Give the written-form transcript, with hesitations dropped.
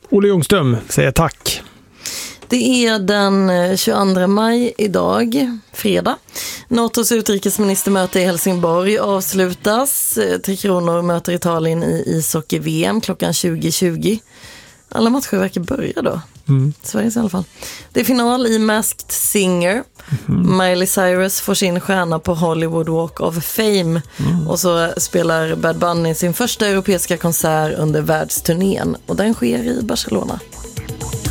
Olle Ljungström säger tack. Det är den 22 maj idag, fredag. NATOs utrikesministermöte i Helsingborg avslutas. Tre Kronor möter Italien i ishockey-VM klockan 20:20. Alla matcher verkar börja då. Sveriges i alla fall. Det är final i Masked Singer. Miley Cyrus får sin stjärna på Hollywood Walk of Fame. Och så spelar Bad Bunny sin första europeiska konsert under världsturnén. Och den sker i Barcelona.